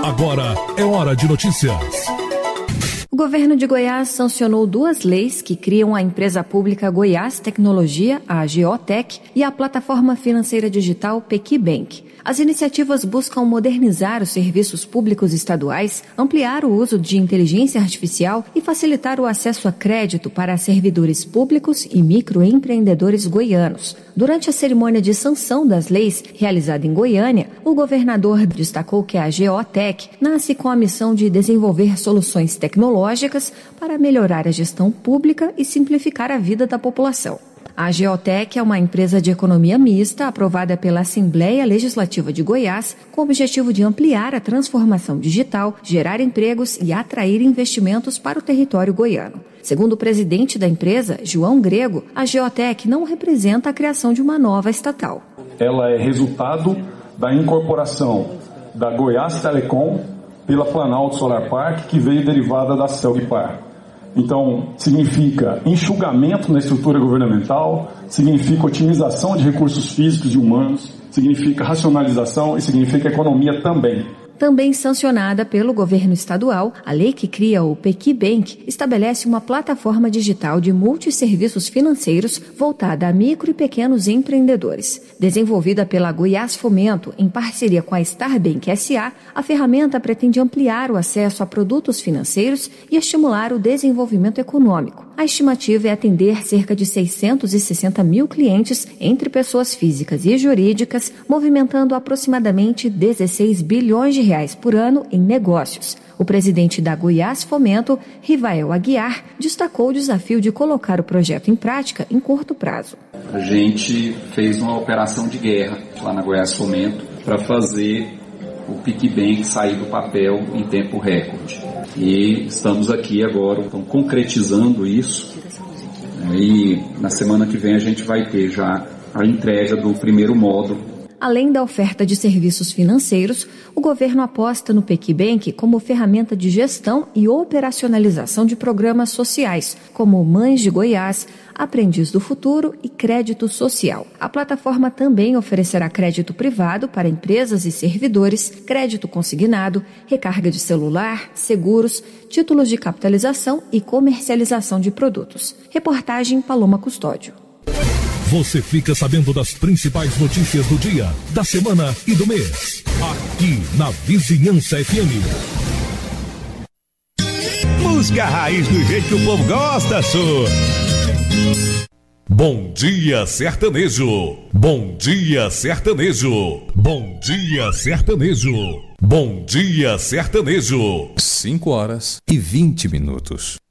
Agora é hora de notícias. O governo de Goiás sancionou 2 leis que criam a empresa pública Goiás Tecnologia, a Geotec, e a plataforma financeira digital PequiBank. As iniciativas buscam modernizar os serviços públicos estaduais, ampliar o uso de inteligência artificial e facilitar o acesso a crédito para servidores públicos e microempreendedores goianos. Durante a cerimônia de sanção das leis, realizada em Goiânia, o governador destacou que a Geotec nasce com a missão de desenvolver soluções tecnológicas para melhorar a gestão pública e simplificar a vida da população. A Geotec é uma empresa de economia mista aprovada pela Assembleia Legislativa de Goiás com o objetivo de ampliar a transformação digital, gerar empregos e atrair investimentos para o território goiano. Segundo o presidente da empresa, João Grego, a Geotec não representa a criação de uma nova estatal. Ela é resultado da incorporação da Goiás Telecom pela Planalto Solar Park, que veio derivada da Celgpar. Então, significa enxugamento na estrutura governamental, significa otimização de recursos físicos e humanos, significa racionalização e significa economia também. Também sancionada pelo governo estadual, a lei que cria o PequiBank estabelece uma plataforma digital de multisserviços financeiros voltada a micro e pequenos empreendedores. Desenvolvida pela Goiás Fomento, em parceria com a Starbank S.A., a ferramenta pretende ampliar o acesso a produtos financeiros e estimular o desenvolvimento econômico. A estimativa é atender cerca de 660 mil clientes entre pessoas físicas e jurídicas, movimentando aproximadamente 16 bilhões de reais por ano em negócios. O presidente da Goiás Fomento, Rivael Aguiar, destacou o desafio de colocar o projeto em prática em curto prazo. A gente fez uma operação de guerra lá na Goiás Fomento para fazer o PequiBank sair do papel em tempo recorde. E estamos aqui agora, então, concretizando isso. E na semana que vem a gente vai ter já a entrega do primeiro módulo. Além da oferta de serviços financeiros, o governo aposta no PequiBank como ferramenta de gestão e operacionalização de programas sociais, como Mães de Goiás, Aprendiz do Futuro e Crédito Social. A plataforma também oferecerá crédito privado para empresas e servidores, crédito consignado, recarga de celular, seguros, títulos de capitalização e comercialização de produtos. Reportagem Paloma Custódio. Você fica sabendo das principais notícias do dia, da semana e do mês. Aqui na Vizinhança FM. Música raiz do jeito que o povo gosta, sô. Bom dia, sertanejo. Bom dia, sertanejo. Bom dia, sertanejo. Bom dia, sertanejo. 5 horas e 20 minutos.